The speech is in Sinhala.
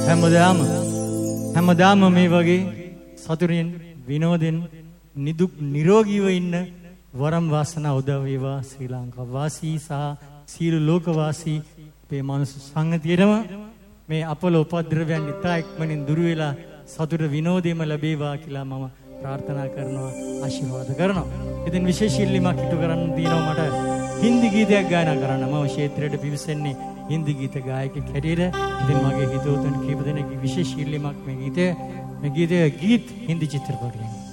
හැමදාම මේ වගේ සතුටින් විනෝදෙන් නිදුක් නිරෝගීව ඉන්න වරම් වාසනාව උදා වේවා ශ්‍රී ලංකා වාසී සහ සියලු ලෝක වාසී අපේ මනුස්ස සංගතියටම මේ අපල උපද්‍රවයන් ඉතා ඉක්මනින් දුර වෙලා සතුට විනෝදෙම ලැබේවා කියලා මම ප්‍රාර්ථනා කරනවා ආශිර්වාද කරනවා. ඉතින් විශේෂ ඉල්ලීමක් ඉටු කරන්න තියෙනවා මට හින්දි ගීතයක් ගායනා කරන්න. මම ක්ෂේත්‍රයට පිවිසෙන්නේ හින්දි ගීත ගායකයෙක් හැටියට. ඉතින් මගේ හිතවතුන් කීප දෙනෙක්ගේ විශේෂ ඉල්ලීමක් මේ ගීතය ගීත් හින්දි චිත්‍රපටයෙන්.